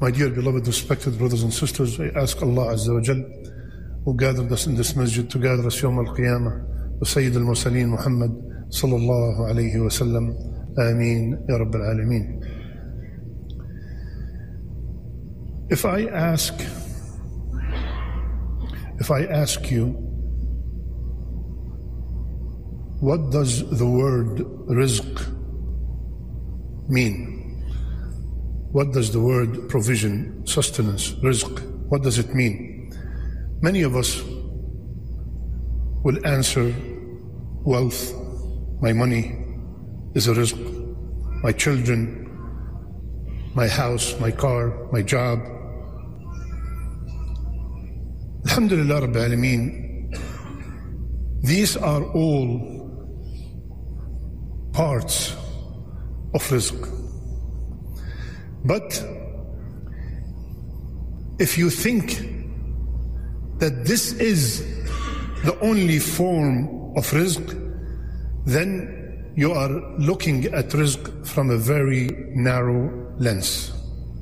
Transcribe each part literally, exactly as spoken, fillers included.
My dear beloved respected brothers and sisters, I ask Allah Azza wa Jal, who gathered us in this masjid to gather us Yawm al-Qiyamah, wa Sayyid al-Mursaleen Muhammad sallallahu alayhi wa sallam, Ameen Ya Rabbil Alameen. If I ask, if I ask you, what does the word rizq mean? What does the word provision, sustenance, rizq, what does it mean? Many of us will answer, wealth, my money is a rizq, my children, my house, my car, my job. Alhamdulillah Rabbil Alameen, these are all parts of rizq. But if you think that this is the only form of rizq, then you are looking at rizq from a very narrow lens.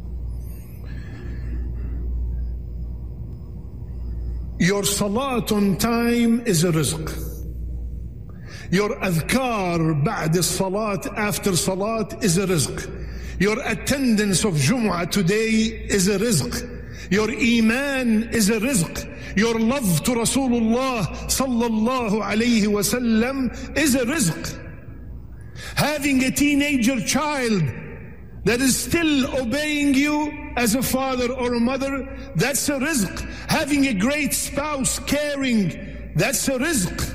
Your salat on time is a rizq. Your adhkar ba'd salat, after salat, is a rizq. Your attendance of Jumu'ah today is a rizq. Your iman is a rizq. Your love to Rasulullah sallallahu alayhi wa sallam is a rizq. Having a teenager child that is still obeying you as a father or a mother, that's a rizq. Having a great spouse caring, that's a rizq.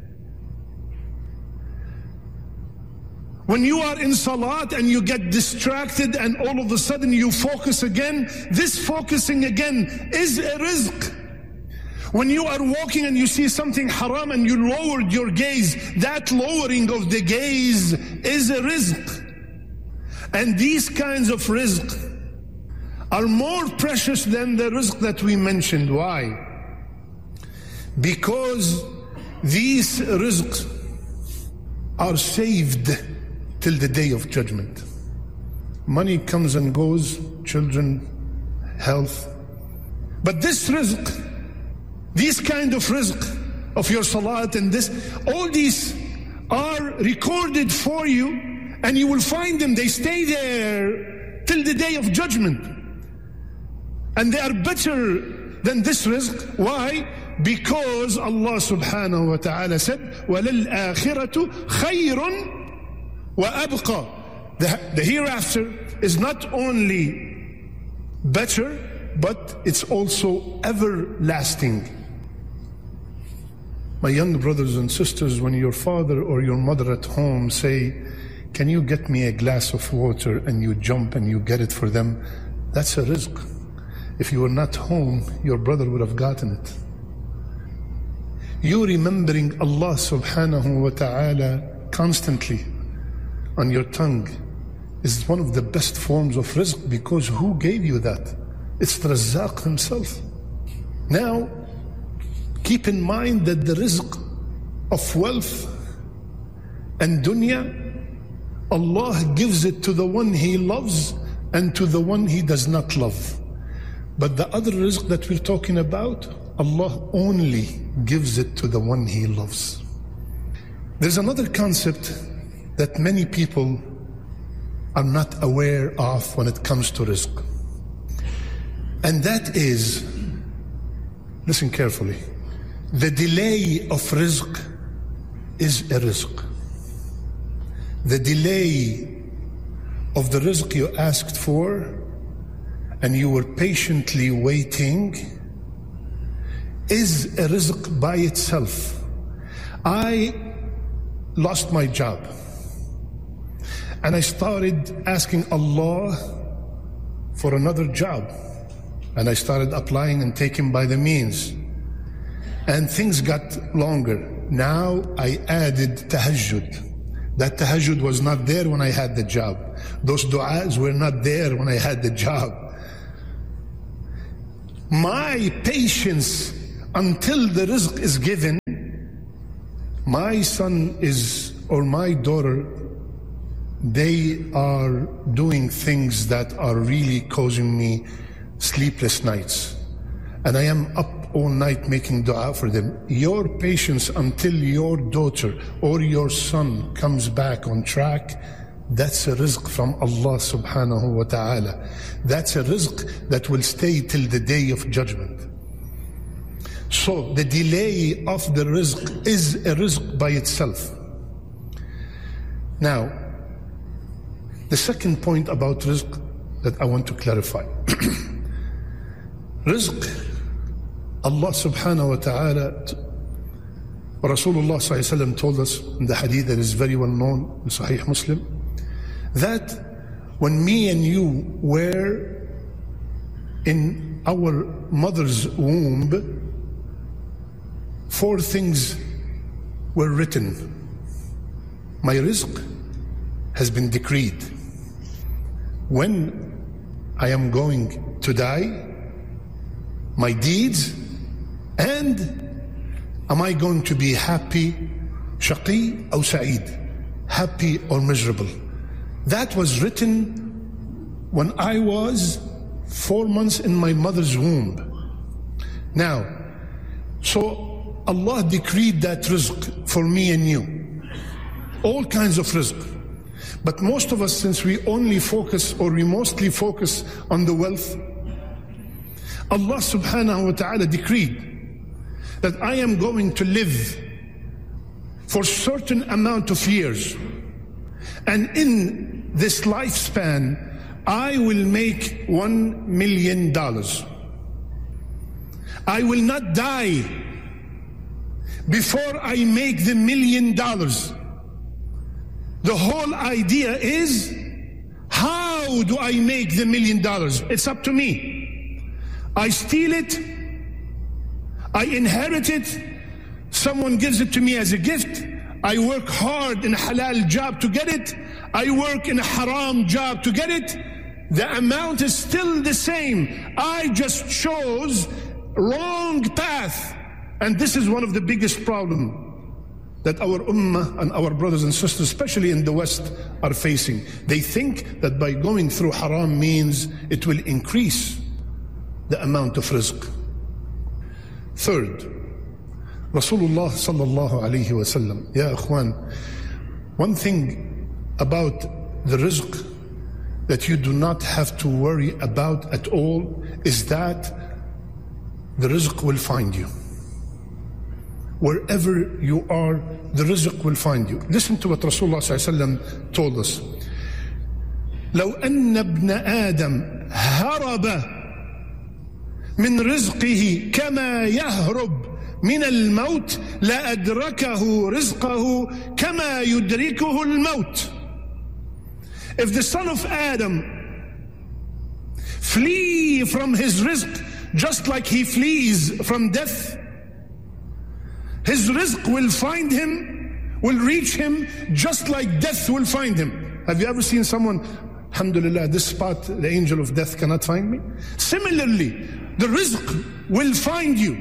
When you are in salat and you get distracted and all of a sudden you focus again, this focusing again is a rizq. When you are walking and you see something haram and you lowered your gaze, that lowering of the gaze is a rizq. And these kinds of rizq are more precious than the rizq that we mentioned. Why? Because these rizqs are saved till the day of judgment. Money comes and goes, children, health. But this rizq, these kind of rizq of your salat and this, all these are recorded for you, and you will find them, they stay there till the day of judgment. And they are better than this rizq. Why? Because Allah subhanahu wa ta'ala said, وَلَلْآخِرَةُ خَيْرٌ وَأَبْقَى. The, the hereafter is not only better, but it's also everlasting. My young brothers and sisters, when your father or your mother at home say, can you get me a glass of water, and you jump and you get it for them, that's a rizq. If you were not home, your brother would have gotten it. You remembering Allah subhanahu wa ta'ala constantly on your tongue is one of the best forms of rizq, because who gave you that? It's the Razzaq himself. Now, keep in mind that the rizq of wealth and dunya, Allah gives it to the one He loves and to the one He does not love. But the other rizq that we're talking about, Allah only gives it to the one He loves. There's another concept that many people are not aware of when it comes to rizq. And that is, listen carefully, the delay of rizq is a rizq. The delay of the rizq you asked for and you were patiently waiting is a rizq by itself. I lost my job. And I started asking Allah for another job. And I started applying and taking by the means. And things got longer. Now I added tahajjud. That tahajjud was not there when I had the job. Those du'as were not there when I had the job. My patience until the rizq is given, my son is, or my daughter they are doing things that are really causing me sleepless nights. And I am up all night making dua for them. Your patience until your daughter or your son comes back on track, that's a rizq from Allah subhanahu wa ta'ala. That's a rizq that will stay till the day of judgment. So the delay of the rizq is a rizq by itself. Now, the second point about rizq that I want to clarify. Rizq, Allah subhanahu wa ta'ala, Rasulullah sallallahu alayhi wa sallam told us in the hadith that is very well known in Sahih Muslim, that when me and you were in our mother's womb, four things were written. My rizq has been decreed. When I am going to die, my deeds, and am I going to be happy, shaqi or sa'id, happy or miserable. That was written when I was four months in my mother's womb. Now, so Allah decreed that rizq for me and you. All kinds of rizq. But most of us, since we only focus or we mostly focus on the wealth, Allah subhanahu wa ta'ala decreed that I am going to live for a certain amount of years. And in this lifespan, I will make one million dollars. I will not die before I make the million dollars. The whole idea is, how do I make the million dollars? It's up to me. I steal it, I inherit it, someone gives it to me as a gift, I work hard in a halal job to get it, I work in a haram job to get it, the amount is still the same. I just chose wrong path. And this is one of the biggest problems that our ummah and our brothers and sisters, especially in the West, are facing. They think that by going through haram means it will increase the amount of rizq. Third, Rasulullah sallallahu alayhi wa sallam, ya ikhwan, one thing about the rizq that you do not have to worry about at all is that the rizq will find you. Wherever you are, the rizq will find you. Listen to what Rasulullah sallallahu alayhi wa sallam told us. لو أن ابن آدم هرب من رزقه كما يهرب من الموت لأدركه رزقه كما يدركه الموت. If the son of Adam flee from his rizq just like he flees from death, his rizq will find him, will reach him just like death will find him. Have you ever seen someone, alhamdulillah, this spot the angel of death cannot find me? Similarly, the rizq will find you.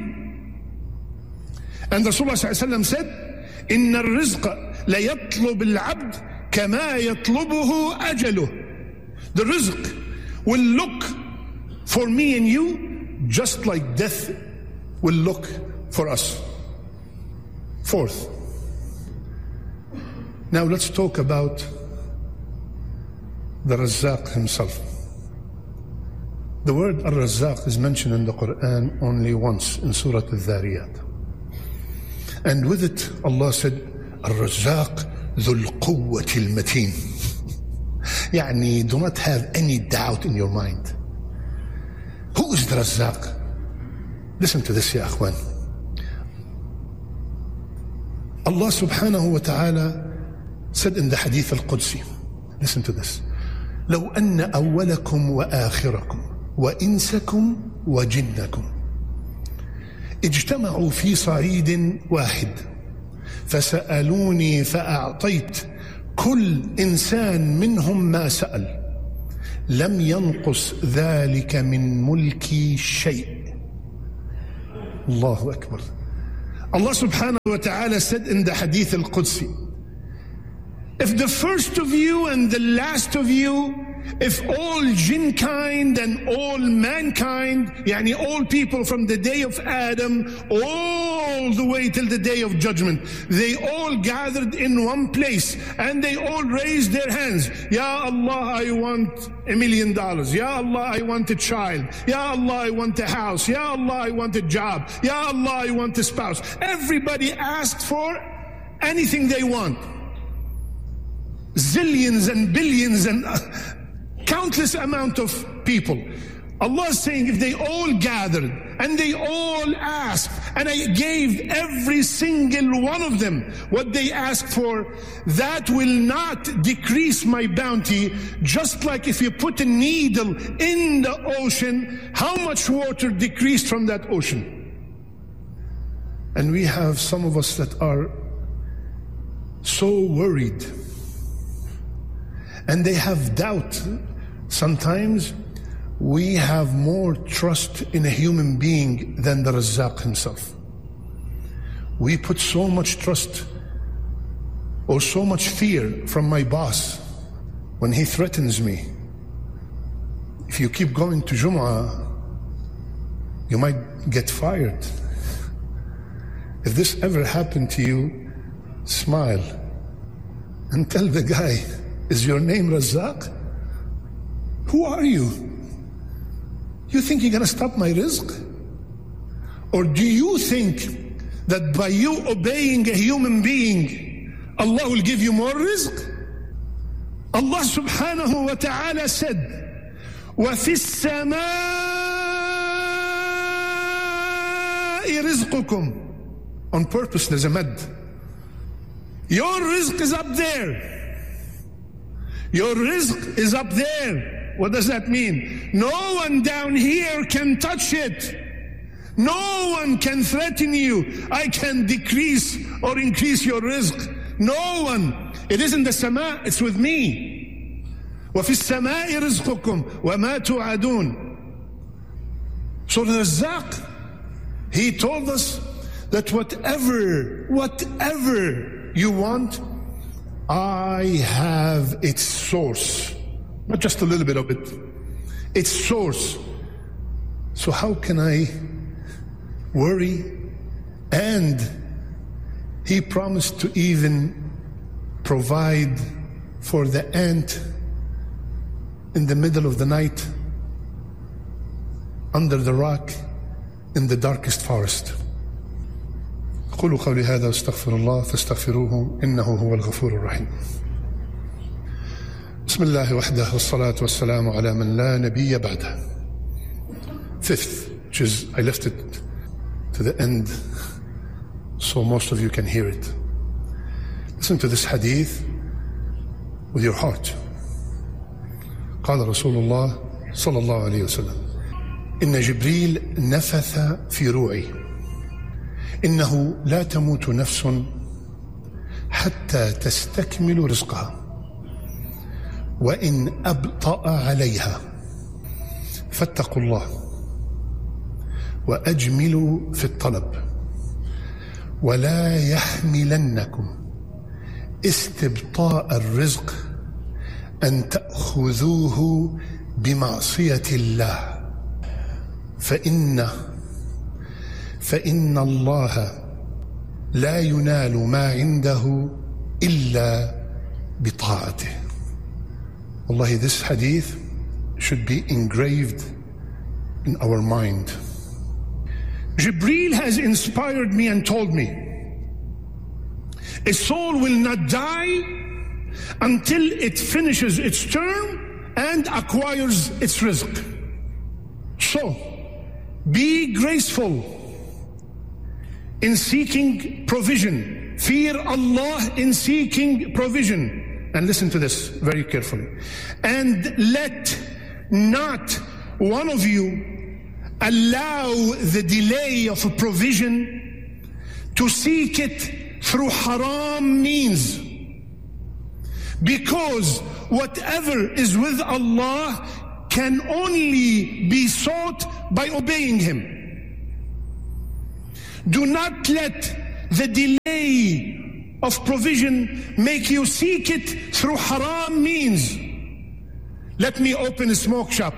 And Rasulullah sallallahu alaihi wasallam said, إن الرزق ليطلب العبد كما يطلبه أجله. The rizq will look for me and you just like death will look for us. Fourth, now let's talk about the Razzaq himself. The word Ar-Razzaq is mentioned in the Quran only once in Surah Al-Dhariyat. And with it, Allah said, Ar-Razzaq dhul quwwati al-mateen. Yani, do not have any doubt in your mind. Who is the Razzaq? Listen to this, ya akhwan. Allah subhanahu wa ta'ala said in the Hadith al-Qudsi, listen to this, لو أن أولكم وآخركم وإنسكم وجنكم اجتمعوا في صعيد واحد فسألوني فأعطيت كل إنسان منهم ما سأل لم ينقص ذلك من ملكي شيء. الله أكبر. Allah subhanahu wa ta'ala said in the Hadith al-Qudsi, If the first of you and the last of you, if all jinkind and all mankind, yani all people from the day of Adam all the way till the day of judgment, they all gathered in one place and they all raised their hands. Ya Allah, I want a million dollars. Ya Allah, I want a child. Ya Allah, I want a house. Ya Allah, I want a job. Ya Allah, I want a spouse. Everybody asked for anything they want. Zillions and billions and uh, countless amount of people. Allah is saying, if they all gathered and they all asked, and I gave every single one of them what they asked for, that will not decrease my bounty. Just like if you put a needle in the ocean, how much water decreased from that ocean? And we have some of us that are so worried, and they have doubt. Sometimes we have more trust in a human being than the Razzaq himself. We put so much trust or so much fear from my boss when he threatens me. If you keep going to Jum'ah, you might get fired. If this ever happened to you, smile and tell the guy, is your name Razzaq? Who are you? You think you're going to stop my rizq? Or do you think that by you obeying a human being, Allah will give you more rizq? Allah subhanahu wa ta'ala said, وَفِي السَّمَاءِ رِزْقُكُمْ. On purpose, there's a mad. Your rizq is up there. Your rizq is up there. What does that mean? No one down here can touch it. No one can threaten you. I can decrease or increase your rizq. No one. It isn't the sama, it's with me. وَفِي السَّمَاءِ رِزْقُكُمْ وَمَا تُوعَدُونَ. So the Razzaq, he told us that whatever, whatever you want, I have its source. Not just a little bit of it. Its source. So how can I worry? And he promised to even provide for the ant in the middle of the night, under the rock, in the darkest forest. قولوا قولي هذا واستغفر الله فاستغفروه إنه هو الغفور الرحيم. بسم الله وحده والصلاة والسلام على من لا نبي بعده. Fifth, which is, I left it to the end so most of you can hear it. Listen to this hadith with your heart. قال رسول الله صلى الله عليه وسلم إن جبريل نفث في روعي إنه لا تموت نفس حتى تستكمل رزقها وإن أبطأ عليها فاتقوا الله وأجملوا في الطلب ولا يحملنكم استبطاء الرزق أن تأخذوه بمعصية الله فإن فإن الله لا ينال ما عنده إلا بطاعته. Wallahi, this hadith should be engraved in our mind. Jibreel has inspired me and told me, a soul will not die until it finishes its term and acquires its rizq. So, be graceful in seeking provision. Fear Allah in seeking provision. And listen to this very carefully. And let not one of you allow the delay of a provision to seek it through haram means. Because whatever is with Allah can only be sought by obeying Him. Do not let the delay of provision make you seek it through haram means. Let me open a smoke shop.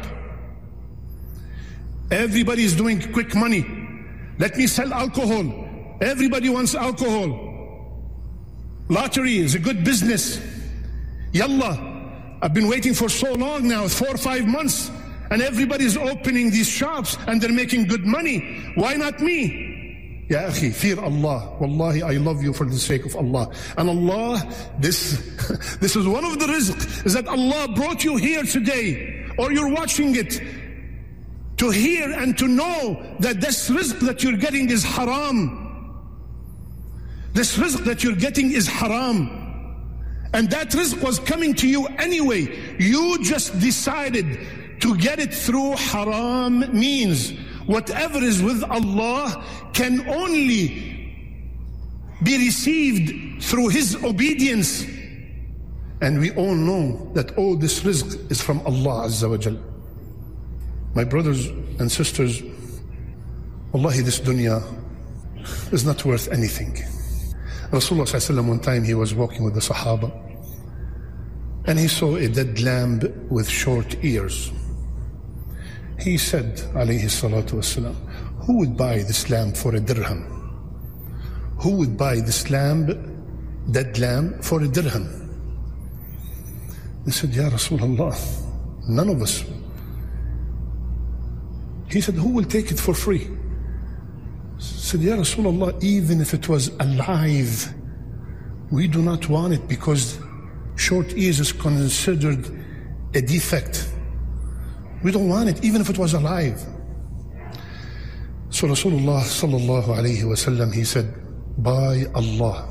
Everybody is doing quick money. Let me sell alcohol. Everybody wants alcohol. Lottery is a good business. Yalla, I've been waiting for so long now, four or five months, and everybody's opening these shops and they're making good money. Why not me? Ya akhi, fear Allah. Wallahi, I love you for the sake of Allah. And Allah, this, this is one of the rizq, is that Allah brought you here today, or you're watching it, to hear and to know that this rizq that you're getting is haram. This rizq that you're getting is haram. And that rizq was coming to you anyway. You just decided to get it through haram means. Whatever is with Allah can only be received through His obedience. And we all know that all this rizq is from Allah Azza wa Jal. My brothers and sisters, wallahi, this dunya is not worth anything. Rasulullah Sallallahu Alaihi Wasallam, one time he was walking with the Sahaba and he saw a dead lamb with short ears. He said, alayhi salatu wasalam, who would buy this lamb for a dirham? Who would buy this lamb, dead lamb, for a dirham? They said, Ya Rasulullah, none of us. He said, who will take it for free? He said, Ya Rasulullah, even if it was alive, we do not want it because short ears is considered a defect. We don't want it, even if it was alive. So Rasulullah sallallahu alayhi wa sallam, he said, by Allah.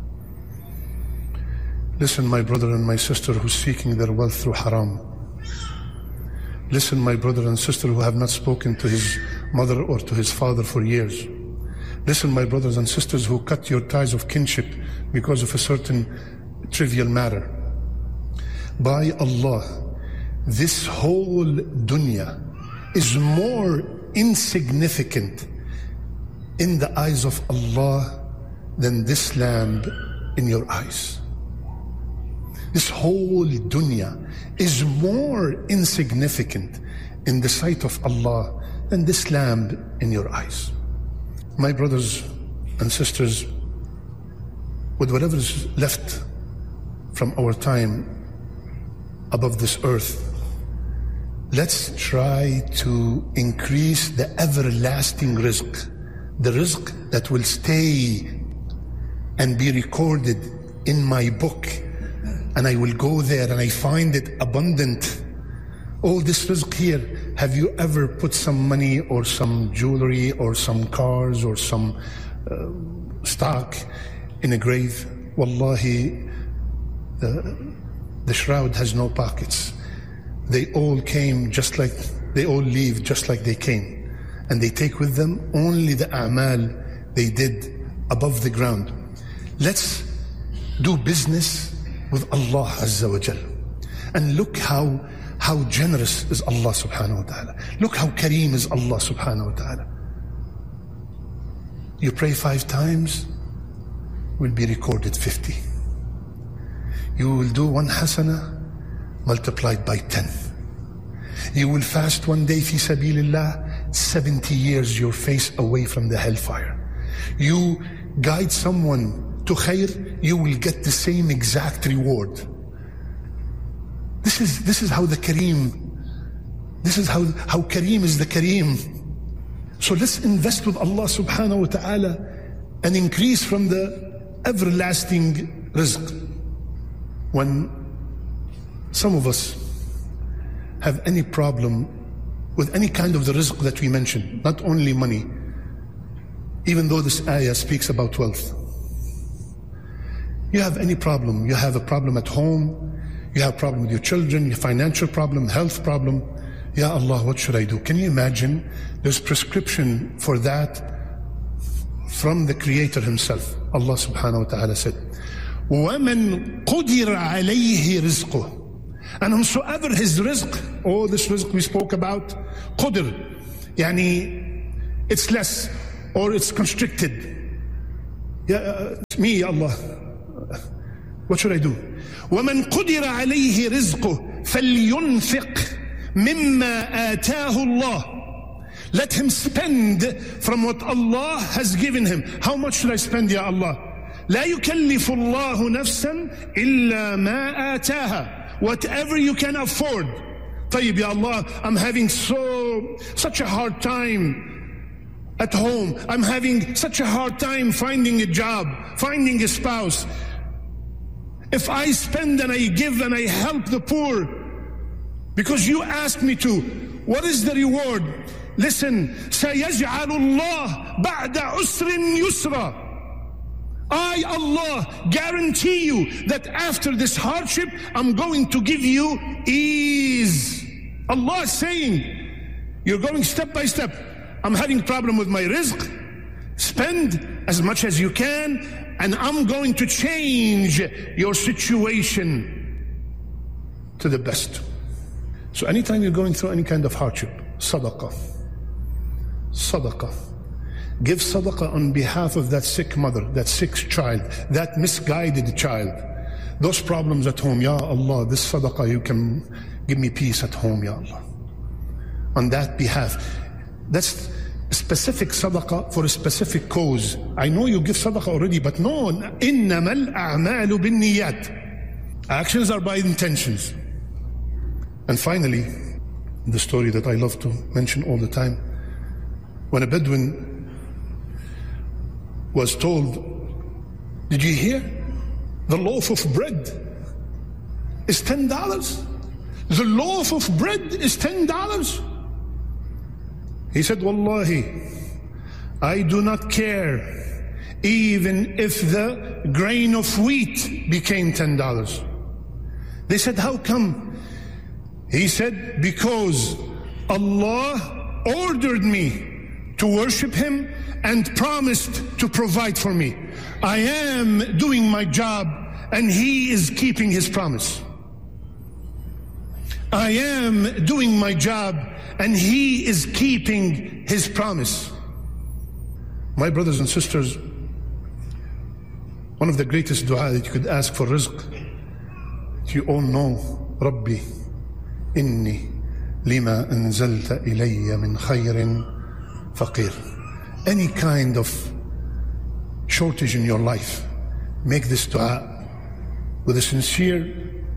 Listen, my brother and my sister who's seeking their wealth through haram. Listen, my brother and sister who have not spoken to his mother or to his father for years. Listen, my brothers and sisters who cut your ties of kinship because of a certain trivial matter. By Allah, this whole dunya is more insignificant in the eyes of Allah than this lamb in your eyes. This whole dunya is more insignificant in the sight of Allah than this lamb in your eyes. My brothers and sisters, with whatever is left from our time above this earth, let's try to increase the everlasting rizq, the rizq that will stay and be recorded in my book, and I will go there and I find it abundant. All this rizq here, have you ever put some money or some jewelry or some cars or some uh, stock in a grave? Wallahi, the, the shroud has no pockets. They all came just like, they all leave just like they came. And they take with them only the a'mal they did above the ground. Let's do business with Allah Azza wa Jal. And look how, how generous is Allah subhanahu wa ta'ala. Look how kareem is Allah subhanahu wa ta'ala. You pray five times, will be recorded fifty. You will do one hasana, multiplied by ten. You will fast one day fi sabilillah, seventy years your face away from the hellfire. You guide someone to khair, you will get the same exact reward. This is, this is how the Kareem, this is how, how Kareem is the Kareem. So let's invest with Allah subhanahu wa ta'ala and increase from the everlasting rizq. When some of us have any problem with any kind of the rizq that we mentioned, not only money, even though this ayah speaks about wealth. You have any problem, you have a problem at home, you have a problem with your children, your financial problem, health problem. Ya Allah, what should I do? Can you imagine? There's prescription for that from the Creator Himself. Allah subhanahu wa ta'ala said, وَمَنْ قُدِرَ عَلَيْهِ رِزْقُهُ. And whomsoever his rizq, all this rizq we spoke about, qudr, yani it's less or it's constricted. Ya, uh, me, Ya Allah, What should I do? وَمَنْ قُدِرَ عَلَيْهِ رِزْقُهُ فَلْيُنْفِقْ مِمَّا آتَاهُ اللَّهُ. Let him spend from what Allah has given him. How much should I spend, Ya Allah? لا يكلف الله نفسا إلا ما آتاها. Whatever you can afford. طيب, Ya Allah, I'm having so such a hard time at home. I'm having such a hard time finding a job, finding a spouse. If I spend and I give and I help the poor because you asked me to, what is the reward? Listen, سَيَجْعَلُ اللَّهُ بَعْدَ عُسْرٍ يُسْرًا. I, Allah, guarantee you that after this hardship, I'm going to give you ease. Allah is saying, you're going step by step. I'm having a problem with my rizq. Spend as much as you can, and I'm going to change your situation to the best. So anytime you're going through any kind of hardship, sadaqah, sadaqah. Give sadaqah on behalf of that sick mother, that sick child, that misguided child. Those problems at home, Ya Allah, this sadaqah, you can give me peace at home, Ya Allah. On that behalf. That's specific sadaqah for a specific cause. I know you give sadaqah already, but no, إِنَّمَا الْأَعْمَالُ بِالنِّيَّاتِ. Actions are by intentions. And finally, the story that I love to mention all the time, when a Bedouin was told, did you hear? The loaf of bread is ten dollars. The loaf of bread is ten dollars. He said, Wallahi, I do not care even if the grain of wheat became ten dollars. They said, how come? He said, because Allah ordered me to worship Him and promised to provide for me. I am doing my job and He is keeping His promise. I am doing my job and He is keeping His promise. My brothers and sisters, one of the greatest dua that you could ask for rizq, you all know, Rabbi, inni lima anzalta ilayya min khayrin faqir. Any kind of shortage in your life, make this dua with a sincere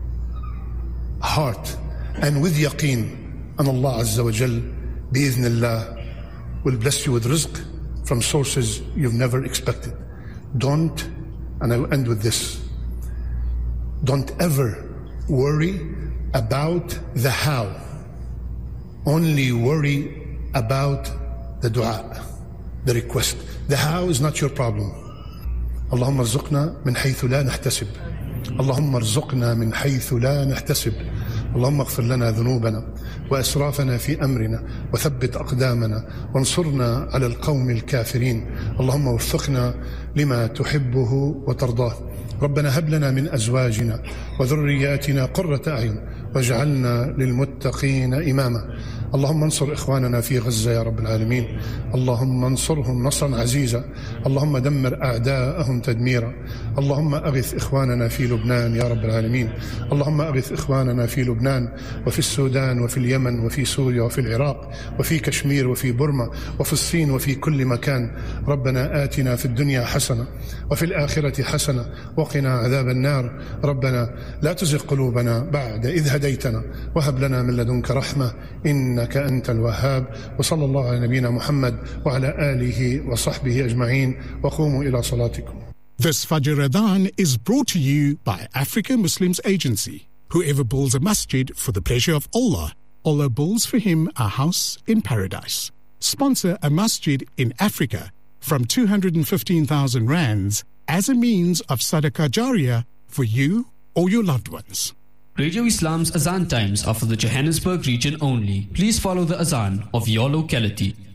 heart and with yaqeen. And Allah Azza wa Jal, bi'idhnillah, will bless you with rizq from sources you've never expected. Don't, and I'll end with this, don't ever worry about the how. Only worry about the dua, the request. The how is not your problem. اللهم ارزقنا من حيث لا نحتسب. اللهم ارزقنا من حيث لا نحتسب. اللهم اغفر لنا ذنوبنا وأسرافنا في أمرنا وثبت أقدامنا وانصرنا على القوم الكافرين. اللهم وفقنا لما تحبه وترضاه. ربنا هب لنا من أزواجنا وذرياتنا قرة أعين واجعلنا للمتقين إماما. اللهم انصر إخواننا في غزة يا رب العالمين. اللهم انصرهم نصرا عزيزا. اللهم دمر أعداءهم تدميرا. اللهم أغث إخواننا في لبنان يا رب العالمين. اللهم أغث إخواننا في لبنان وفي السودان وفي اليمن وفي سوريا وفي العراق وفي كشمير وفي بورما وفي الصين وفي كل مكان. ربنا آتنا في الدنيا حسنة وفي الآخرة حسنة وقنا عذاب النار. ربنا لا تزغ قلوبنا بعد إذ هديتنا وهب لنا من لدنك رحمة إنك أنت الوهاب. وصلى الله على نبينا محمد وعلى آله وصحبه أجمعين وقوموا إلى صلاتكم. This Fajr Adhan is brought to you by Africa Muslims Agency. Whoever builds a masjid for the pleasure of Allah, Allah builds for him a house in paradise. Sponsor a masjid in Africa from two hundred fifteen thousand rands as a means of sadaqah jariyah for you or your loved ones. Radio Islam's Azan times are for the Johannesburg region only. Please follow the Azan of your locality.